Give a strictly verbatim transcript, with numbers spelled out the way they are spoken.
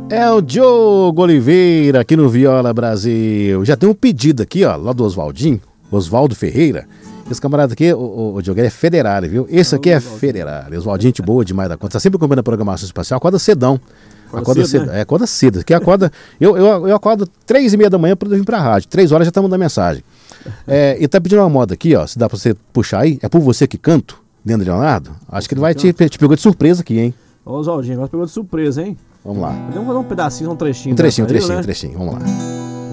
É o Diogo Oliveira aqui no Viola Brasil. Já tem um pedido aqui, ó, lá do Oswaldinho, Oswaldo Ferreira. Esse camarada aqui, o, o, o Diogo, ele é federal, viu? Esse aqui é federal. Oswaldinho, gente boa demais da conta. Tá sempre acompanhando a programação espacial. Acorda cedão. Acorda Acorda cedo, cedo. né? É, acorda cedo. Aqui acorda, eu, eu, eu acordo três e meia da manhã para vir pra rádio. Três horas já tá mandando mensagem. É, e tá pedindo uma moda aqui, ó. Se dá pra você puxar aí. É por você que canto, Leandro Leonardo? Acho que ele vai te, te pegou de surpresa aqui, hein? Ô, Oswaldinho, agora pegou de surpresa, hein? Vamos lá. Podemos fazer um pedacinho, um trechinho. Um trechinho, um dessa aí, trechinho, né? um trechinho. Vamos lá.